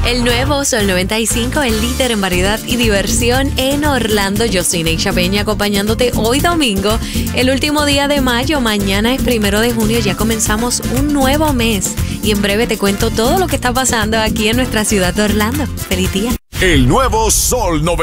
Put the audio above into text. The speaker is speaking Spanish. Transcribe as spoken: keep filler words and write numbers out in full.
El nuevo Sol noventa y cinco, el líder en variedad y diversión en Orlando. Yo soy Neisha Peña, acompañándote hoy domingo, el último día de mayo. Mañana es primero de junio, ya comenzamos un nuevo mes. Y en breve te cuento todo lo que está pasando aquí en nuestra ciudad de Orlando. ¡Feliz día! El nuevo Sol noventa.